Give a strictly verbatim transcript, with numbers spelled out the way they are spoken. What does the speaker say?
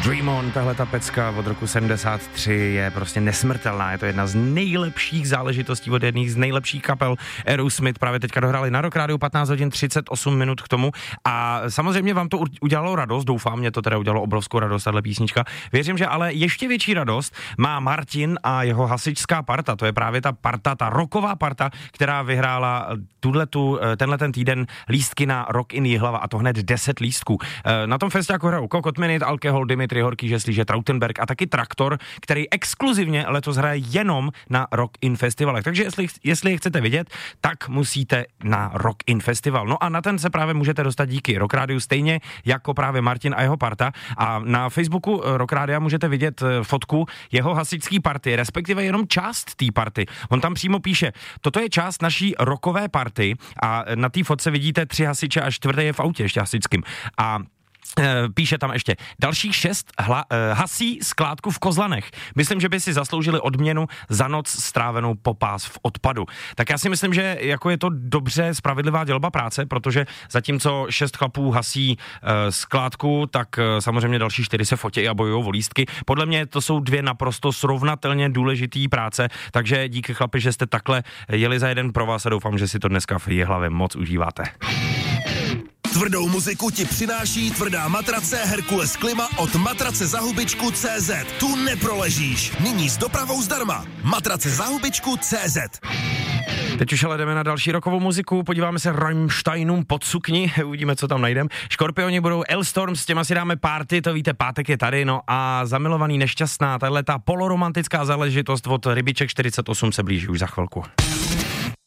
Dream On, tahle ta pecka od roku sedmdesát tři je prostě nesmrtelná, je to jedna z nejlepších záležitostí od jedných z nejlepších kapel. Aerosmith právě teďka dohráli na Rock Rádiu patnáct hodin třicet osm minut k tomu a samozřejmě vám to udělalo radost, doufám, mě to teda udělalo obrovskou radost, tahle písnička. Věřím, že ale ještě větší radost má Martin a jeho hasičská parta, to je právě ta parta, ta rocková parta, která vyhrála tuhletu, tenhle ten týden lístky na Rock in Jihlava a to hned deset lístků. Na tom festiáku hrajou Kokot Minute, Alkohol, Dimitri Horký, Žesliže, Trautenberg a taky Traktor, který exkluzivně letos hraje jenom na Rock in festivalech. Takže jestli, jestli je chcete vidět, tak musíte na Rock in festival. No a na ten se právě můžete dostat díky Rock Rádiu, stejně jako právě Martin a jeho parta. A na Facebooku Rock Rádia můžete vidět fotku jeho hasičský party, respektive jenom část té party. On tam přímo píše, toto je část naší rockové party a na té fotce vidíte tři hasiče a čtvrtý je v autě ještě hasičským. A píše tam ještě, dalších šest hla, uh, hasí skládku v Kozlanech. Myslím, že by si zasloužili odměnu za noc strávenou po pás v odpadu. Tak já si myslím, že jako je to dobře spravedlivá dělba práce, protože zatímco šest chlapů hasí uh, skládku, tak uh, samozřejmě další čtyři se fotí a bojují o lístky. Podle mě to jsou dvě naprosto srovnatelně důležitý práce, takže díky chlapi, že jste takhle jeli za jeden pro vás a doufám, že si to dneska v Jihlavě moc užíváte. Tvrdou muziku ti přináší tvrdá matrace Herkules Klima od matrace za hubičku tečka cé zet. Tu neproležíš. Nyní s dopravou zdarma. Matrace za hubičku tečka cé zet. Teď už ale jdeme na další rockovou muziku, podíváme se Rammsteinům pod sukni, uvidíme, co tam najdeme. Škorpioni budou L-Storm, s těma si dáme party, to víte, pátek je tady, no a Zamilovaný nešťastná, tahle ta poloromantická záležitost od Rybiček čtyřicet osm se blíží už za chvilku.